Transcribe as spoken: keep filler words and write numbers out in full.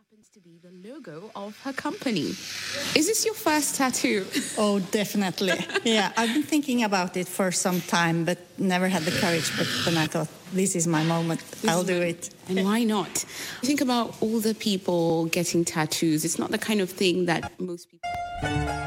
happens to be the logo of her company. Is this your first tattoo? Oh, definitely. Yeah, I've been thinking about it for some time, but never had the courage. But then I thought, this is my moment. This I'll is do my- it. And why not? Think about all the people getting tattoos. It's not the kind of thing that most people...